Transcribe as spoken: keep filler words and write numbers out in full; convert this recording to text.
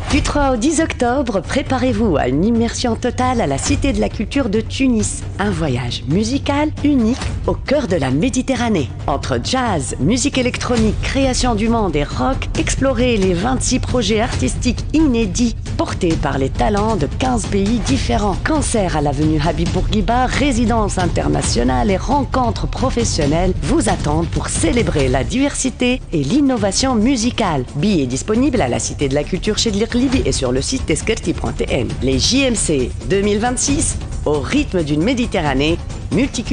Du trois au dix octobre, préparez-vous à une immersion totale à la Cité de la Culture de Tunis. Un voyage musical unique au cœur de la Méditerranée. Entre jazz, musique électronique, création du monde et rock, explorez les vingt-six projets artistiques inédits portés par les talents de quinze pays différents. Concerts à l'avenue Habib Bourguiba, résidences internationales et rencontres professionnelles vous attendent pour célébrer la diversité et l'innovation musicale. Billets disponibles à la Cité de la Culture chez Liqlibi et sur le site teskerti point t n. Les J M C deux mille vingt-six, au rythme d'une Méditerranée multiculturelle.